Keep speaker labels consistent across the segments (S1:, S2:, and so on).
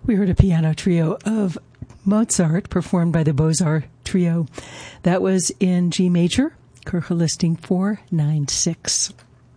S1: We heard a piano trio of Mozart performed by the Beaux-Arts Trio. That was in G major, Kirche listing 496.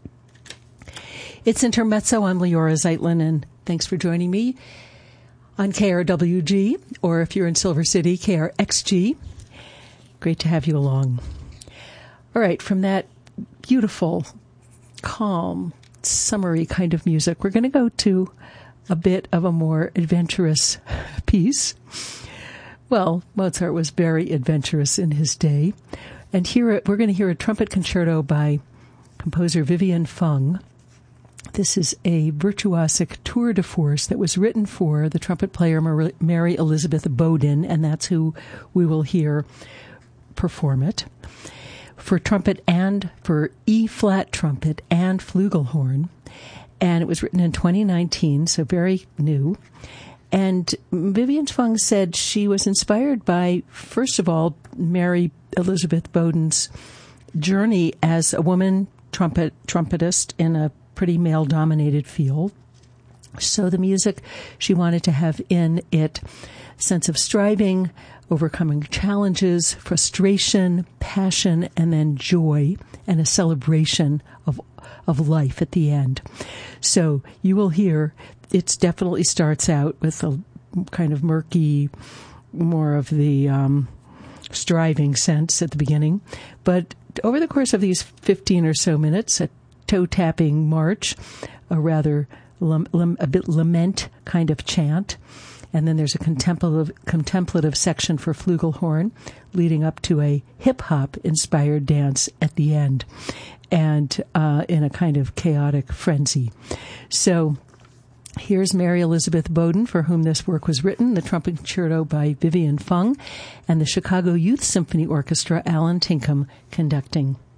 S1: It's Intermezzo. I'm Leora Zeitlin, and thanks for joining me on KRWG, or if you're in Silver City, KRXG. Great to have you along. All right, from that beautiful, calm, summery kind of music, we're going to go to a bit of a more adventurous piece. Well, Mozart was very adventurous in his day. And here we're going to hear a trumpet concerto by composer Vivian Fung. This is a virtuosic tour de force that was written for the trumpet player Mary Elizabeth Bowden, and that's who we will hear perform it, for trumpet and for E-flat trumpet and flugelhorn. And it was written in 2019, so very new. And Vivian Fung said she was inspired by, first of all, Mary Elizabeth Bowden's journey as a woman trumpetist in a pretty male-dominated field. So the music she wanted to have in it a sense of striving, overcoming challenges, frustration, passion, and then joy, and a celebration of life at the end. So you will hear, it definitely starts out with a kind of murky, more of the striving sense at the beginning. But over the course of these 15 or so minutes, a toe-tapping march, a rather a bit lament kind of chant, and then there's a contemplative section for flugelhorn, leading up to a hip-hop inspired dance at the end, and in a kind of chaotic frenzy. So here's Mary Elizabeth Bowden, for whom this work was written, the trumpet concerto by Vivian Fung, and the Chicago Youth Symphony Orchestra, Alan Tinkham, conducting.